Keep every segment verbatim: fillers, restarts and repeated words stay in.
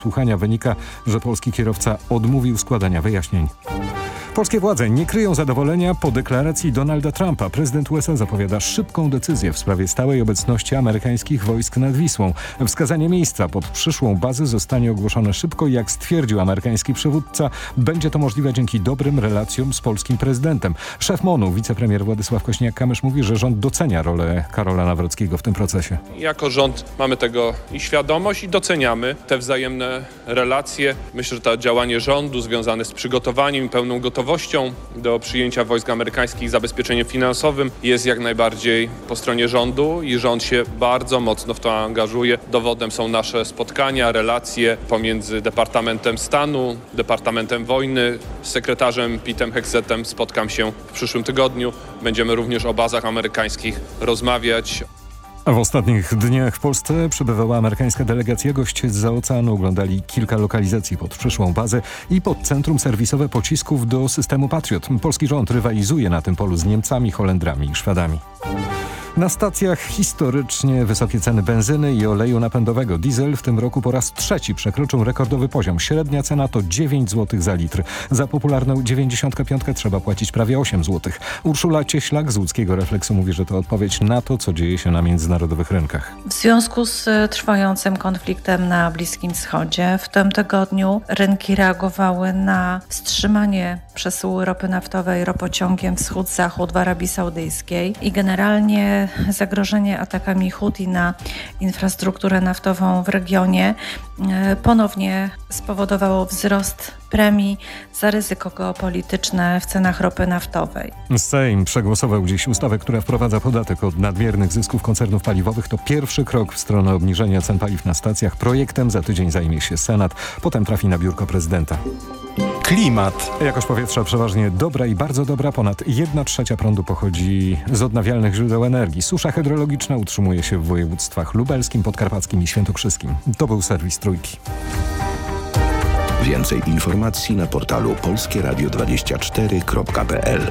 Słuchania wynika, że polski kierowca odmówił składania wyjaśnień. Polskie władze nie kryją zadowolenia po deklaracji Donalda Trumpa. Prezydent U S A zapowiada szybką decyzję w sprawie stałej obecności amerykańskich wojsk nad Wisłą. Wskazanie miejsca pod przyszłą bazę zostanie ogłoszone szybko i jak stwierdził amerykański przywódca, będzie to możliwe dzięki dobrym relacjom z polskim prezydentem. Szef MON-u, wicepremier Władysław Kośniak-Kamysz mówi, że rząd docenia rolę Karola Nawrockiego w tym procesie. Jako rząd mamy tego i świadomość i doceniamy te wzajemne relacje. Myślę, że to działanie rządu związane z przygotowaniem i pełną gotowością do przyjęcia wojsk amerykańskich z zabezpieczeniem finansowym jest jak najbardziej po stronie rządu i rząd się bardzo mocno w to angażuje. Dowodem są nasze spotkania, relacje pomiędzy Departamentem Stanu, Departamentem Wojny, z sekretarzem Pete'em Hexetem spotkam się w przyszłym tygodniu. Będziemy również o bazach amerykańskich rozmawiać. W ostatnich dniach w Polsce przybywała amerykańska delegacja. Goście zza oceanu oglądali kilka lokalizacji pod przyszłą bazę i pod centrum serwisowe pocisków do systemu Patriot. Polski rząd rywalizuje na tym polu z Niemcami, Holendrami i Szwedami. Na stacjach historycznie wysokie ceny benzyny i oleju napędowego. Diesel w tym roku po raz trzeci przekroczył rekordowy poziom. Średnia cena to dziewięć złotych za litr. Za popularną dziewięćdziesiątkę pięć trzeba płacić prawie osiem złotych. Urszula Cieślak z łódzkiego Refleksu mówi, że to odpowiedź na to, co dzieje się na międzynarodowych rynkach. W związku z trwającym konfliktem na Bliskim Wschodzie w tym tygodniu rynki reagowały na wstrzymanie przesyłu ropy naftowej ropociągiem wschód-zachód w Arabii Saudyjskiej i generalnie zagrożenie atakami Huti na infrastrukturę naftową w regionie ponownie spowodowało wzrost premii za ryzyko geopolityczne w cenach ropy naftowej. Sejm przegłosował dziś ustawę, która wprowadza podatek od nadmiernych zysków koncernów paliwowych. To pierwszy krok w stronę obniżenia cen paliw na stacjach. Projektem za tydzień zajmie się Senat, potem trafi na biurko prezydenta. Klimat. Jakość powietrza przeważnie dobra i bardzo dobra. Ponad jedna trzecia prądu pochodzi z odnawialnych źródeł energii. Susza hydrologiczna utrzymuje się w województwach lubelskim, podkarpackim i świętokrzyskim. To był serwis Trójki. Więcej informacji na portalu polskie radio dwadzieścia cztery kropka p l.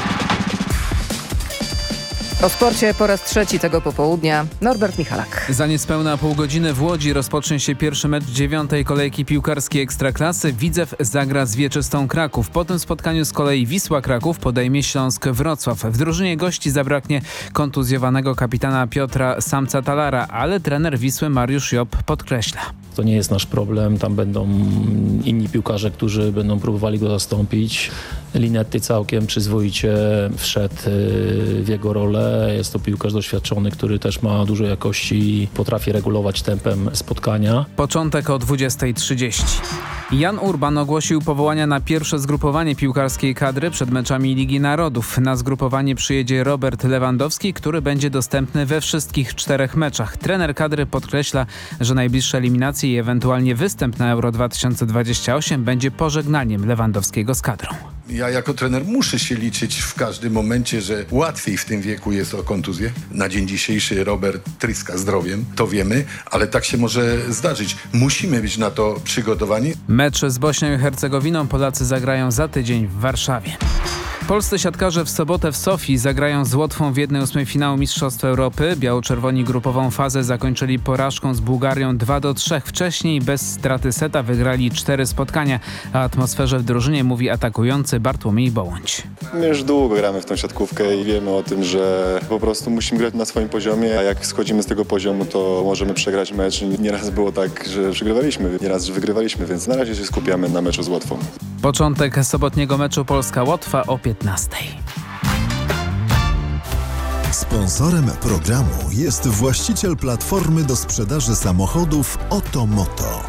O sporcie po raz trzeci tego popołudnia Norbert Michalak. Za niespełna pół godziny w Łodzi rozpocznie się pierwszy mecz dziewiątej kolejki piłkarskiej Ekstraklasy. Widzew zagra z Wieczystą Kraków. Po tym spotkaniu z kolei Wisła Kraków podejmie Śląsk Wrocław. W drużynie gości zabraknie kontuzjowanego kapitana Piotra Samca-Talara, ale trener Wisły Mariusz Job podkreśla. To nie jest nasz problem, tam będą inni piłkarze, którzy będą próbowali go zastąpić. Linetty całkiem przyzwoicie wszedł w jego rolę. Jest to piłkarz doświadczony, który też ma dużo jakości i potrafi regulować tempem spotkania. Początek o dwudziestej trzydzieści. Jan Urban ogłosił powołania na pierwsze zgrupowanie piłkarskiej kadry przed meczami Ligi Narodów. Na zgrupowanie przyjedzie Robert Lewandowski, który będzie dostępny we wszystkich czterech meczach. Trener kadry podkreśla, że najbliższe eliminacje i ewentualnie występ na Euro dwa tysiące dwadzieścia osiem będzie pożegnaniem Lewandowskiego z kadrą. Ja jako trener muszę się liczyć w każdym momencie, że łatwiej w tym wieku jest o kontuzję. Na dzień dzisiejszy Robert tryska zdrowiem, to wiemy, ale tak się może zdarzyć. Musimy być na to przygotowani. Mecz z Bośnią i Hercegowiną Polacy zagrają za tydzień w Warszawie. Polscy siatkarze w sobotę w Sofii zagrają z Łotwą w jednej ósmej finału Mistrzostw Europy. Biało-czerwoni grupową fazę zakończyli porażką z Bułgarią dwa do trzech. Wcześniej bez straty seta wygrali cztery spotkania. O atmosferze w drużynie mówi atakujący Bartłomiej Bołądź. My już długo gramy w tą siatkówkę i wiemy o tym, że po prostu musimy grać na swoim poziomie, a jak schodzimy z tego poziomu, to możemy przegrać mecz. Nieraz było tak, że przegrywaliśmy, nieraz, że wygrywaliśmy, więc na razie się skupiamy na meczu z Łotwą. Początek sobotniego meczu Polska-Łotwa o piętnastej. Sponsorem programu jest właściciel platformy do sprzedaży samochodów Otomoto.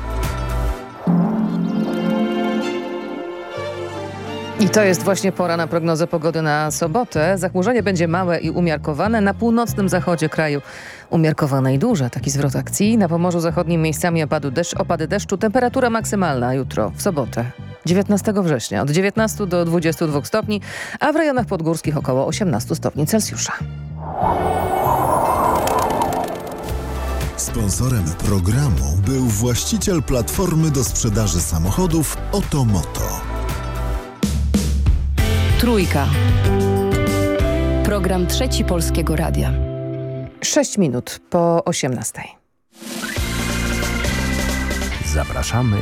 I to jest właśnie pora na prognozę pogody na sobotę. Zachmurzenie będzie małe i umiarkowane. Na północnym zachodzie kraju umiarkowane i duże. Taki zwrot akcji. Na Pomorzu Zachodnim miejscami opady, deszcz, opady deszczu. Temperatura maksymalna jutro w sobotę dziewiętnastego września od dziewiętnastu do dwudziestu dwóch stopni, a w rejonach podgórskich około osiemnastu stopni Celsjusza. Sponsorem programu był właściciel platformy do sprzedaży samochodów Otomoto. Trójka. Program Trzeci Polskiego Radia. Sześć minut po osiemnastej. Zapraszamy